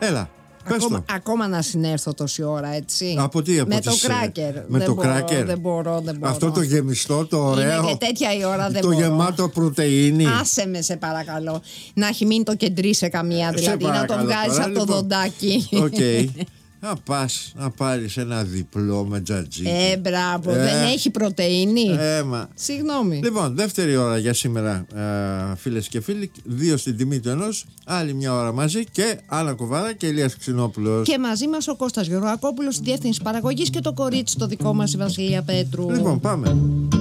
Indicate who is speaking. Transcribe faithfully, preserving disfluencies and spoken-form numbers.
Speaker 1: Έλα.
Speaker 2: Ακόμα, ακόμα να συνέρθω τόση ώρα, έτσι.
Speaker 1: Από τι, από
Speaker 2: με
Speaker 1: τις,
Speaker 2: το κράκερ.
Speaker 1: Με
Speaker 2: δεν
Speaker 1: το
Speaker 2: μπορώ,
Speaker 1: κράκερ.
Speaker 2: Δεν μπορώ, δεν μπορώ.
Speaker 1: Αυτό το γεμιστό, το ωραίο.
Speaker 2: Είναι και τέτοια η ώρα, δεν
Speaker 1: το
Speaker 2: μπορώ.
Speaker 1: γεμάτο πρωτεΐνη.
Speaker 2: Άσε με, σε παρακαλώ. Να έχει μείνει το κεντρί σε καμία, δηλαδή να το βγάζεις από το
Speaker 1: λοιπόν,
Speaker 2: δοντάκι.
Speaker 1: Οκ. Okay. Να πας να πάρεις ένα διπλό με τζατζίκι.
Speaker 2: Ε, μπράβο,
Speaker 1: ε,
Speaker 2: δεν έχει πρωτεΐνη.
Speaker 1: Ε, μα.
Speaker 2: Συγγνώμη.
Speaker 1: Λοιπόν, δεύτερη ώρα για σήμερα, ε, φίλες και φίλοι. Δύο στην τιμή του ενός. Άλλη μια ώρα μαζί και Άννα Κοβάρα και Ηλίας Ξινόπουλος.
Speaker 2: Και μαζί μας ο Κώστας Γεωργακόπουλος, στη διεύθυνση παραγωγής, και το κορίτσι το δικό μας, η Βασιλεία Πέτρου.
Speaker 1: Λοιπόν, πάμε.